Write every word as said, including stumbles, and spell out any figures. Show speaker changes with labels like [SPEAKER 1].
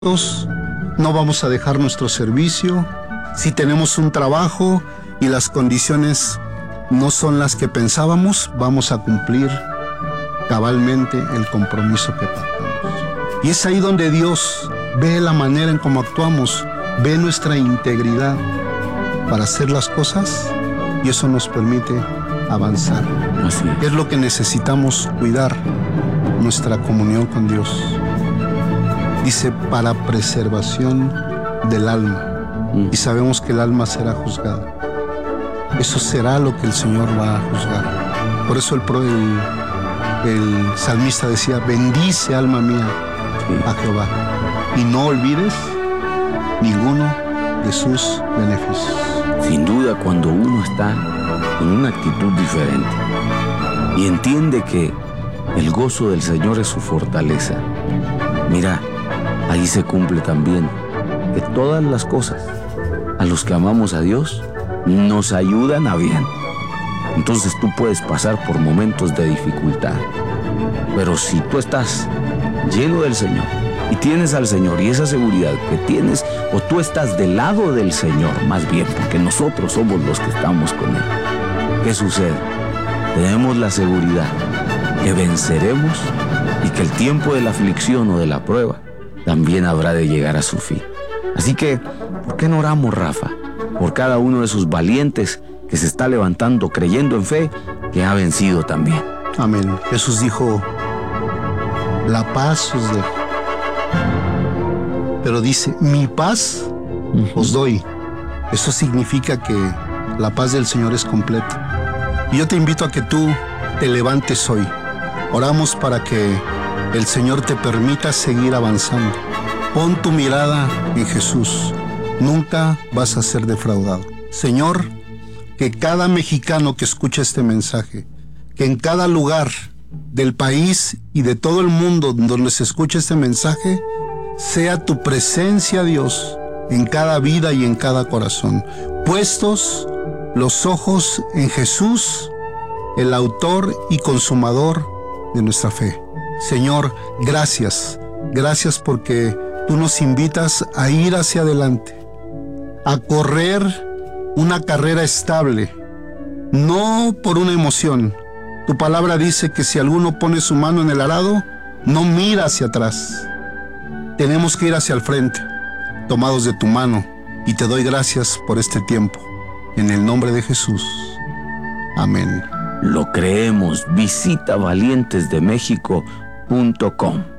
[SPEAKER 1] no vamos a dejar nuestro servicio. Si tenemos un trabajo y las condiciones no son las que pensábamos, vamos a cumplir cabalmente el compromiso que pactamos. Y es ahí donde Dios ve la manera en cómo actuamos, ve nuestra integridad para hacer las cosas, y eso nos permite avanzar.
[SPEAKER 2] Así es.
[SPEAKER 1] Es lo que necesitamos cuidar, nuestra comunión con Dios. Dice, para preservación del alma. Mm. Y sabemos que el alma será juzgada. Eso será lo que el Señor va a juzgar. Por eso el, el, el salmista decía, bendice alma mía sí. a Jehová, y no olvides ninguno de sus beneficios.
[SPEAKER 2] Sin duda, cuando uno está con una actitud diferente y entiende que el gozo del Señor es su fortaleza, mira, ahí se cumple también que todas las cosas a los que amamos a Dios nos ayudan a bien. Entonces tú puedes pasar por momentos de dificultad, pero si tú estás lleno del Señor y tienes al Señor y esa seguridad que tienes, o tú estás del lado del Señor, más bien, porque nosotros somos los que estamos con Él, ¿qué sucede? Tenemos la seguridad que venceremos y que el tiempo de la aflicción o de la prueba también habrá de llegar a su fin. Así que, ¿por qué no oramos, Rafa, por cada uno de esos valientes que se está levantando creyendo en fe, que ha vencido también?
[SPEAKER 1] Amén. Jesús dijo, la paz os dejo, pero dice, mi paz uh-huh. os doy. Eso significa que la paz del Señor es completa. Y yo te invito a que tú te levantes hoy. Oramos para que el Señor te permita seguir avanzando. Pon tu mirada en Jesús. Nunca vas a ser defraudado. Señor, que cada mexicano que escuche este mensaje, que en cada lugar del país y de todo el mundo donde se escuche este mensaje, sea tu presencia, Dios, en cada vida y en cada corazón. Puestos los ojos en Jesús, el autor y consumador de nuestra fe. Señor, gracias. Gracias porque tú nos invitas a ir hacia adelante, a correr una carrera estable, no por una emoción. Tu palabra dice que si alguno pone su mano en el arado, no mira hacia atrás. Tenemos que ir hacia el frente, tomados de tu mano, y te doy gracias por este tiempo. En el nombre de Jesús. Amén.
[SPEAKER 2] Lo creemos. Visita valientes de méxico punto com.